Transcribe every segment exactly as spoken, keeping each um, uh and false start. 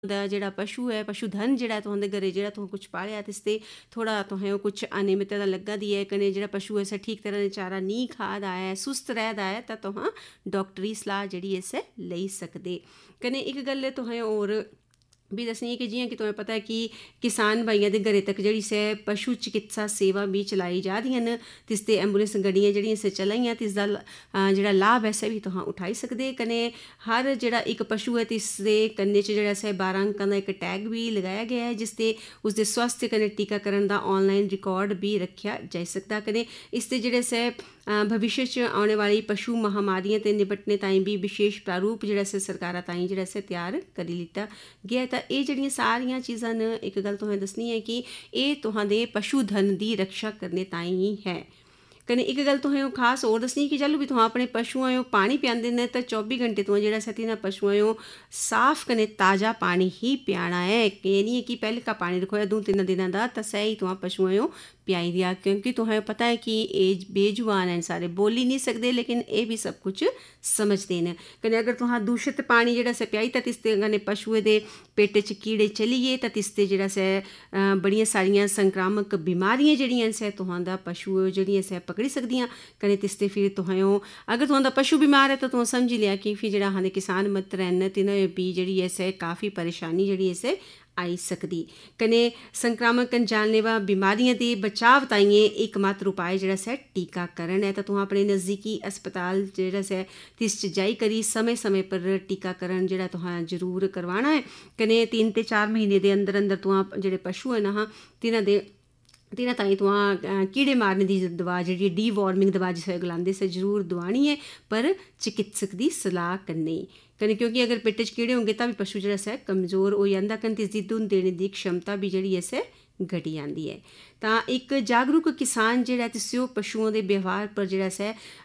दा जेह्ड़ा पशु है पशुधन जेह्ड़ा तुंदे घरै जेह्ड़ा तुसें कुछ पालेआ ते इसदे थोह्ड़ा तुसें कुछ अनियमितता लग्गा दी ऐ कन्नै जेह्ड़ा पशु ऐ ठीक तरह दे चारा नेईं खा दा ऐ सुस्त रह दा ऐ तां तुस डाक्टरी सलाह जेह्ड़ी ऐ लेई सकदे। कन्नै इक गल्ल तुसें होर भी दस्सनी है कि जियां कि तुम्हें पता है कि किसान भाइयों के घरें तक जी से पशु चिकित्सा सेवा भी चलाई जा रही हैं तिसदे एंबुलेंस गड्डियां जी से चलाइयां तिसदा जेह्ड़ा लाभ ऐ भी तुस उठाई सकदे। कन्नै हर जेह्ड़ा एक पशु है तिसदे कन्नै च जेह्ड़ा से बारां अंकां दा इक टैग भी लगाया गया है जिसते उसके स्वास्थ्य कन्नै टीकाकरण का ऑनलाइन रिकॉर्ड भी रखा जाई सकता। कन्नै इसदे जेह्ड़े से भविष्य च आने वाली पशु महामारियां ते निपटने ताईं भी विशेष प्रारूप जेह्ड़ा से सरकारा ताईं जेह्ड़ा से तैयार करी लिता गया। तां एह् जेह्ड़ियां सारियां चीज़ां न इक गल्ल तुसें दस्सनी है कि एह् तुहां दे पशुधन दी रक्षा करने ताईं है। कन्नै इक गल्ल तुसें खास होर दस्सनी कि जैलूं भी तुस अपने पशुआं पानी पियांदे न तां चौबी घंटे तुसें जेह्ड़ा से तिन्हां पशुआं साफ कन्नै ताज़ा पानी ही पियाना है। एह् निं है कि पैह्लका पानी रखोया दो तिन्न दिनां दा तां सही तुस पशुआं पियाई दिया क्योंकि तुसें पता है कि एह् बेजुबान हैं सारे बोली नहीं सकदे लेकिन एह् भी सब कुछ समझदे न। कन्नै अगर तुस दूषित पानी जेह्ड़ा से पियाई तां तिसदे कन्नै पशुएं दे पेट च कीड़े चली गे तां तिसदे जेह्ड़ा से बड़ियां सारियां संक्रामक बीमारियां जेह्ड़ियां से तुहां पशु जेह्ड़ियां से पकड़ी सकदियां। कन्नै तिसदे फिर तुसें अगर तुहां पशु बीमार है तो तुसें समझी लिया कि फिर जेह्ड़ा अहां दे किसान मित्र हैन तिन्हां भी जेह्ड़ी ऐ से काफ़ी परेशानी जेह्ड़ी ऐ से आई सकदी। कन्नै संक्रामक जानलेवा बीमारियां दे बचाव ताईं एकमात्र उपाय जेह्ड़ा से टीकाकरण है। तां तुस अपने नज़दीकी अस्पताल जेह्ड़ा से तिस च जाई करी समय समय पर टीकाकरण जेह्ड़ा तुसें जरूर करवाना है। कन्नै तीन ते चार महीने दे अंदर अंदर तुस जेह्ड़े पशु हैं ना तिन्हां दे तिन्हां ताईं तुस कीड़े मारने दी दवा जेह्ड़ी डी वार्मिंग दवा जिसे गलांदे से जरूर दवानी है पर चिकित्सक दी सलाह कन्नै। कन्नै क्योंकि अगर पेट च कीड़े होंगे तां भी पशु जेह्ड़ा से कमज़ोर हो जांदा कन्नै तिसदी दुद्ध देने दी क्षमता भी जेह्ड़ी ऐ से घटी जाती है। तां एक जागरूक किसान जेह्ड़ा तिस पशुओं के व्यवहार पर जेह्ड़ा से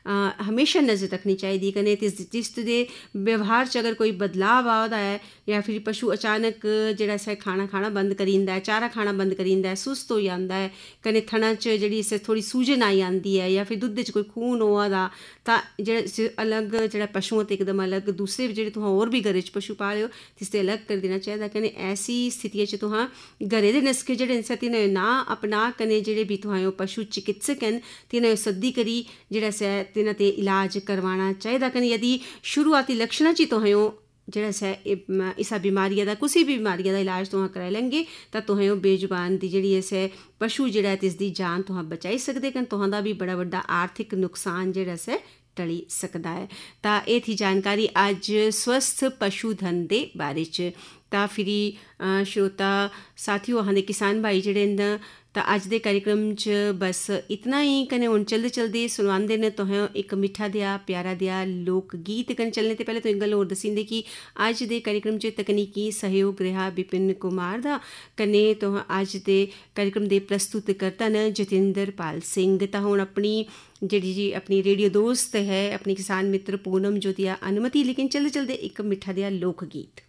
हमेशा नज़र रखनी चाहिए। कन्नै तिस तिसदे व्यवहार च अगर कोई बदलाव आता है या फिर पशु अचानक जेह्ड़ा से खाना खाना बंद करी दिंदा है चारा खाना बंद करी दिंदा है सुस्त हो जाता है कन्नै थना च जेह्ड़ी से थोड़ी सूजन आई जाती है या फिर दुद्ध च कोई खून होआ दा तां जेह्ड़ा अलग जेह्ड़ा पशुओं ते एकदम अलग दूसरे जेह्ड़े तुस होर भी घरै च पशु पाले हो तिसते अलग करी देना चाहिए। कन्नै ऐसी स्थितिया च तुस घरै दे नुस्खे जेह्ड़े न तिन्हां ना अपना कन्नै जेह्ड़े भी तुसें पशु चिकित्सक हैं तिन्हां सद्दी करी जेह्ड़ा से तिन्हां ते इलाज करवाना चाहिए। कन्नै यदि शुरुआती लक्षणां च तुसें जेह्ड़ा से इसा बीमारिया दा कुसै भी बीमारिया दा इलाज तुस कराई लैंगे तां तुसें बेजुबान दी जेह्ड़ी ऐ पशु जेह्ड़ा तिसदी जान तुस बचाई सकदे कन्नै तुहां भी बड़ा बड्डा आर्थिक नुकसान जेह्ड़ा से टली सकदा है। तां एह् थी जानकारी अज स्वस्थ पशुधन दे बारे च। तां फिरी श्रोता साथियों अहां दे किसान भाई जेह्ड़े न तां अज दे कार्यक्रम च बस इतना ही। कन्नै हुण चलदे चलदे सुनांदे न तुसें एक मिट्ठा देआ प्यारा देआ लोक गीत। कन्नै चलने ते पैह्ले तो इक गल्ल होर दस्सी दिंदे कि अज दे कार्यक्रम च तकनीकी सहयोग रेहा विपिन कुमार दा। कन्नै तुस अज दे कार्यक्रम दे प्रस्तुतकर्ता न जतिंदर पाल सिंह। तां हुण अपनी जेह्ड़ी जी अपनी रेडियो दोस्त है अपनी किसान मित्र पूनम जो दिया अनुमति लेकिन चलदे चलदे एक मिट्ठा देआ लोक गीत।